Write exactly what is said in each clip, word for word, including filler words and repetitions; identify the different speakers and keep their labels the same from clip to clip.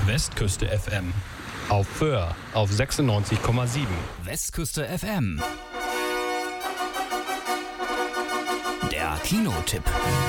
Speaker 1: Westküste F M. Auf Föhr auf sechsundneunzig Komma sieben.
Speaker 2: Westküste F M. Der Kinotipp.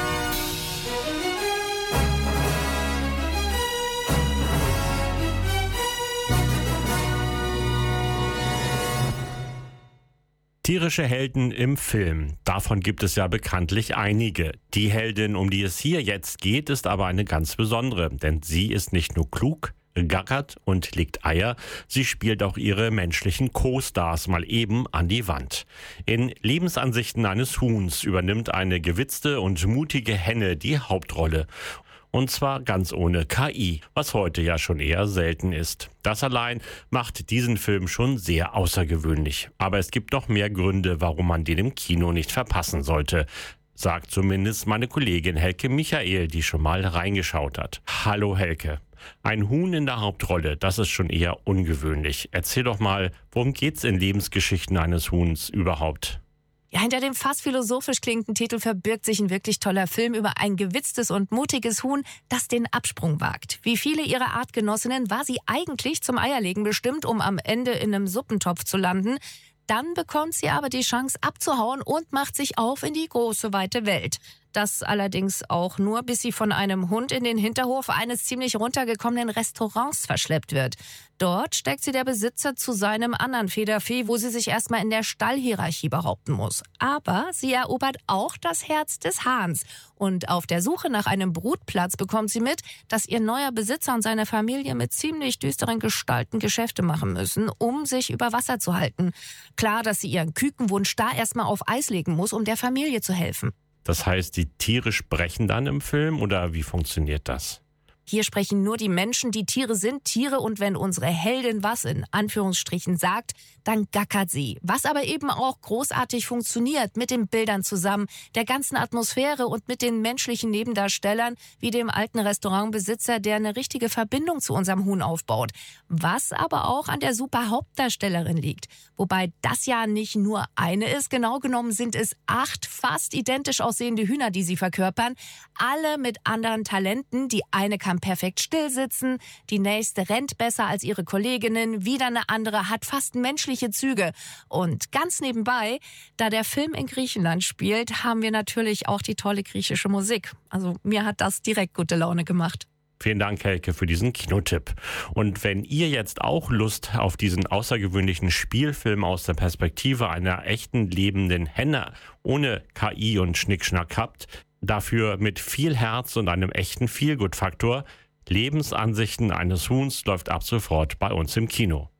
Speaker 3: Tierische Helden im Film. Davon gibt es ja bekanntlich einige. Die Heldin, um die es hier jetzt geht, ist aber eine ganz besondere, denn sie ist nicht nur klug, gackert und legt Eier, sie spielt auch ihre menschlichen Co-Stars mal eben an die Wand. In Lebensansichten eines Huhns übernimmt eine gewitzte und mutige Henne die Hauptrolle. Und zwar ganz ohne K I, was heute ja schon eher selten ist. Das allein macht diesen Film schon sehr außergewöhnlich. Aber es gibt noch mehr Gründe, warum man den im Kino nicht verpassen sollte. Sagt zumindest meine Kollegin Helke Michael, die schon mal reingeschaut hat. Hallo Helke. Ein Huhn in der Hauptrolle, das ist schon eher ungewöhnlich. Erzähl doch mal, worum geht's in Lebensgeschichten eines Huhns überhaupt?
Speaker 4: Ja, hinter dem fast philosophisch klingenden Titel verbirgt sich ein wirklich toller Film über ein gewitztes und mutiges Huhn, das den Absprung wagt. Wie viele ihrer Artgenossinnen war sie eigentlich zum Eierlegen bestimmt, um am Ende in einem Suppentopf zu landen. Dann bekommt sie aber die Chance abzuhauen und macht sich auf in die große, weite Welt. Das allerdings auch nur, bis sie von einem Hund in den Hinterhof eines ziemlich runtergekommenen Restaurants verschleppt wird. Dort steckt sie der Besitzer zu seinem anderen Federvieh, wo sie sich erstmal in der Stallhierarchie behaupten muss. Aber sie erobert auch das Herz des Hahns. Und auf der Suche nach einem Brutplatz bekommt sie mit, dass ihr neuer Besitzer und seine Familie mit ziemlich düsteren Gestalten Geschäfte machen müssen, um sich über Wasser zu halten. Klar, dass sie ihren Kükenwunsch da erstmal auf Eis legen muss, um der Familie zu helfen.
Speaker 3: Das heißt, die Tiere sprechen dann im Film oder wie funktioniert das?
Speaker 4: Hier sprechen nur die Menschen, die Tiere sind Tiere, und wenn unsere Heldin was in Anführungsstrichen sagt, dann gackert sie. Was aber eben auch großartig funktioniert mit den Bildern zusammen, der ganzen Atmosphäre und mit den menschlichen Nebendarstellern, wie dem alten Restaurantbesitzer, der eine richtige Verbindung zu unserem Huhn aufbaut. Was aber auch an der super Hauptdarstellerin liegt. Wobei das ja nicht nur eine ist, genau genommen sind es acht fast identisch aussehende Hühner, die sie verkörpern. Alle mit anderen Talenten. Die eine kann perfekt still sitzen, die nächste rennt besser als ihre Kolleginnen, wieder eine andere hat fast menschliche Züge. Und ganz nebenbei, da der Film in Griechenland spielt, haben wir natürlich auch die tolle griechische Musik. Also mir hat das direkt gute Laune gemacht.
Speaker 3: Vielen Dank, Helke, für diesen Kinotipp. Und wenn ihr jetzt auch Lust auf diesen außergewöhnlichen Spielfilm aus der Perspektive einer echten lebenden Henne ohne K I und Schnickschnack habt, dafür mit viel Herz und einem echten Feelgood-Faktor, Lebensansichten eines Huhns läuft ab sofort bei uns im Kino.